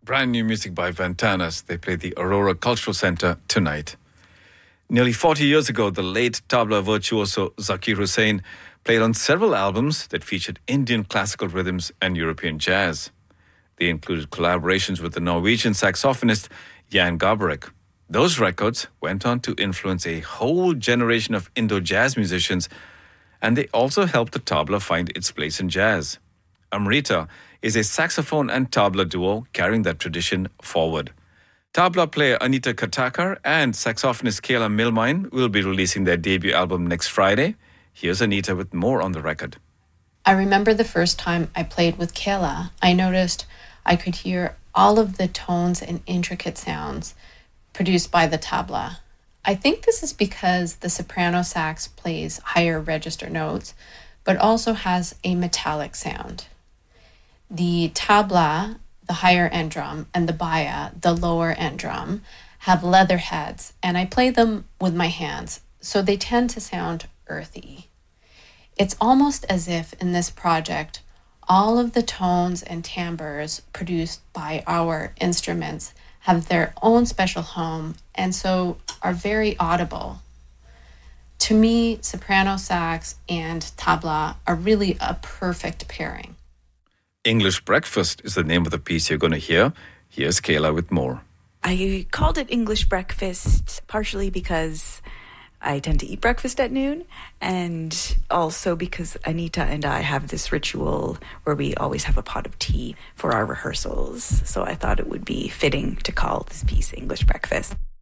Brand new music by Vantanas. They play the Aurora Cultural Centre tonight. Nearly 40 years ago, the late tabla virtuoso Zakir Hussain played on several albums that featured Indian classical rhythms and European jazz. They included collaborations with the Norwegian saxophonist Jan Garbarek. Those records went on to influence a whole generation of Indo-jazz musicians, and they also helped the tabla find its place in jazz. Amrita is a saxophone and tabla duo carrying that tradition forward. Tabla player Anita Katakar and saxophonist Kayla Milmine will be releasing their debut album next Friday. Here's Anita with more on the record. I remember the first time I played with Kayla, I noticed I could hear all of the tones and intricate sounds produced by the tabla. I think this is because the soprano sax plays higher register notes, but also has a metallic sound. The tabla, the higher end drum, and the baya, the lower end drum, have leather heads, and I play them with my hands, so they tend to sound earthy. It's almost as if in this project, all of the tones and timbres produced by our instruments have their own special home, and so are very audible. To me, soprano sax and tabla are really a perfect pairing. English Breakfast is the name of the piece you're going to hear. Here's Kayla with more. I called it English Breakfast partially because I tend to eat breakfast at noon, and also because Anita and I have this ritual where we always have a pot of tea for our rehearsals. So I thought it would be fitting to call this piece English Breakfast.